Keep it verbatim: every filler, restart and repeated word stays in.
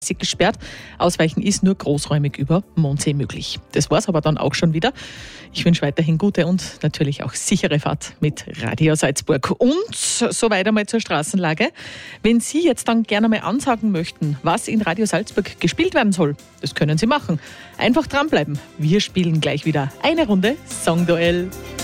gesperrt. Ausweichen ist nur großräumig über Mondsee möglich. Das war's aber dann auch schon wieder. Ich wünsche weiterhin gute und natürlich auch sichere Fahrt mit Radio Salzburg. Und soweit einmal zur Straßenlage. Wenn Sie jetzt dann gerne mal ansagen möchten, was in Radio Salzburg gespielt werden soll, das können Sie machen. Einfach dranbleiben. Wir spielen gleich wieder eine Runde Songduell.